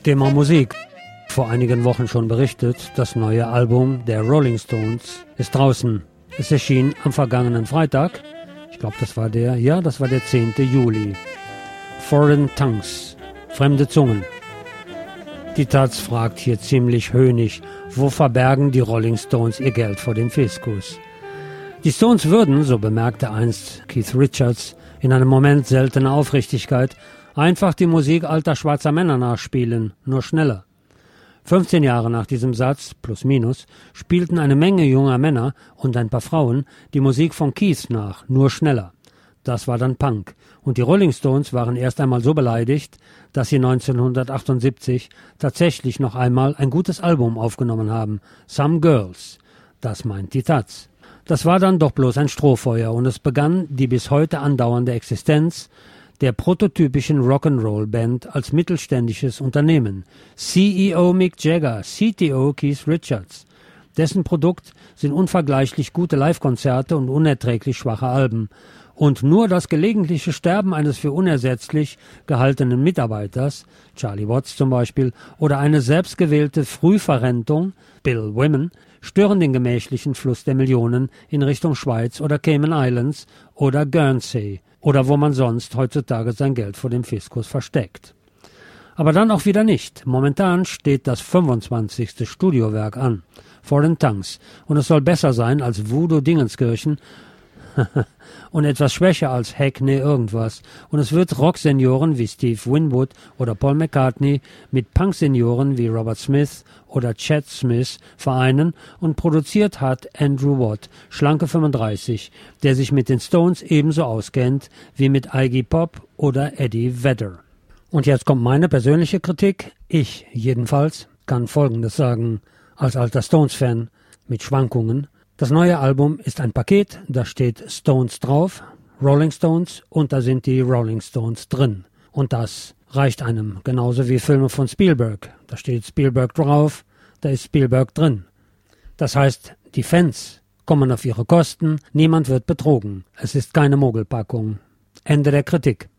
Thema Musik. Vor einigen Wochen schon berichtet, das neue Album der Rolling Stones ist draußen. Es erschien am vergangenen Freitag. Ich glaube, das war der 10. Juli. Foreign Tongues, fremde Zungen. Die Taz fragt hier ziemlich höhnisch, wo verbergen die Rolling Stones ihr Geld vor dem Fiskus? Die Stones würden, so bemerkte einst Keith Richards, in einem Moment seltener Aufrichtigkeit, einfach die Musik alter schwarzer Männer nachspielen, nur schneller. 15 Jahre nach diesem Satz, plus minus, spielten eine Menge junger Männer und ein paar Frauen die Musik von Keith nach, nur schneller. Das war dann Punk. Und die Rolling Stones waren erst einmal so beleidigt, dass sie 1978 tatsächlich noch einmal ein gutes Album aufgenommen haben, Some Girls. Das meint die Taz. Das war dann doch bloß ein Strohfeuer und es begann die bis heute andauernde Existenz der prototypischen Rock'n'Roll-Band als mittelständisches Unternehmen. CEO Mick Jagger, CTO Keith Richards. Dessen Produkt sind unvergleichlich gute Live-Konzerte und unerträglich schwache Alben. Und nur das gelegentliche Sterben eines für unersetzlich gehaltenen Mitarbeiters, Charlie Watts zum Beispiel, oder eine selbstgewählte Frühverrentung, Bill Wyman, stören den gemächlichen Fluss der Millionen in Richtung Schweiz oder Cayman Islands oder Guernsey oder wo man sonst heutzutage sein Geld vor dem Fiskus versteckt. Aber dann auch wieder nicht. Momentan steht das 25. Studiowerk an, Foreign Tongues, und es soll besser sein als Voodoo Dingenskirchen und etwas schwächer als Hackney irgendwas. Und es wird Rocksenioren wie Steve Winwood oder Paul McCartney mit Punksenioren wie Robert Smith oder Chad Smith vereinen und produziert hat Andrew Watt, schlanke 35, der sich mit den Stones ebenso auskennt wie mit Iggy Pop oder Eddie Vedder. Und jetzt kommt meine persönliche Kritik. Ich jedenfalls kann Folgendes sagen, als alter Stones-Fan mit Schwankungen. Das neue Album ist ein Paket, da steht Stones drauf, Rolling Stones, und da sind die Rolling Stones drin. Und das reicht einem, genauso wie Filme von Spielberg. Da steht Spielberg drauf, da ist Spielberg drin. Das heißt, die Fans kommen auf ihre Kosten, niemand wird betrogen. Es ist keine Mogelpackung. Ende der Kritik.